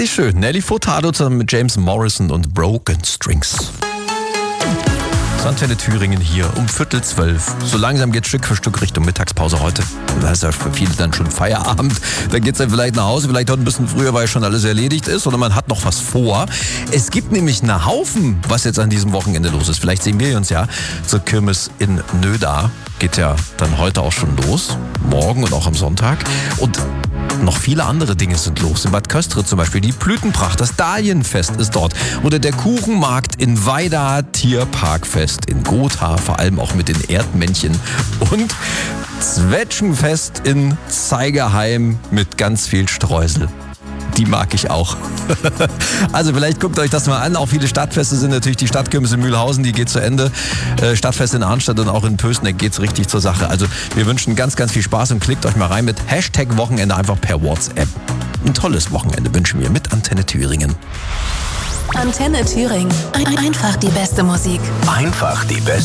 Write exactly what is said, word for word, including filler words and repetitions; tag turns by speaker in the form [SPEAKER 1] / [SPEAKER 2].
[SPEAKER 1] Richtig schön. Nelly Furtado zusammen mit James Morrison und Broken Strings. Antenne Thüringen hier um Viertel zwölf. So langsam geht Stück für Stück Richtung Mittagspause heute. Da ist ja für viele dann schon Feierabend. Dann geht es dann vielleicht nach Hause, vielleicht heute ein bisschen früher, weil schon alles erledigt ist. Oder man hat noch was vor. Es gibt nämlich einen Haufen, was jetzt an diesem Wochenende los ist. Vielleicht sehen wir uns ja zur Kirmes in Nöda. Geht ja dann heute auch schon los. Morgen und auch am Sonntag. Und noch viele andere Dinge sind los. In Bad Köstritz zum Beispiel die Blütenpracht, das Dahlienfest ist dort. Oder der Kuchenmarkt in Weida, Tierparkfest in Gotha, vor allem auch mit den Erdmännchen. Und Zwetschgenfest in Zeigerheim mit ganz viel Streusel. Die mag ich auch. Also vielleicht guckt euch das mal an. Auch viele Stadtfeste sind natürlich die Stadtkirmes in Mühlhausen, die geht zu Ende. Äh, Stadtfest in Arnstadt und auch in Pößneck geht's richtig zur Sache. Also wir wünschen ganz, ganz viel Spaß und klickt euch mal rein mit Hashtag Wochenende einfach per WhatsApp. Ein tolles Wochenende wünschen wir mit Antenne Thüringen.
[SPEAKER 2] Antenne Thüringen. Ein- Einfach die beste Musik.
[SPEAKER 3] Einfach die beste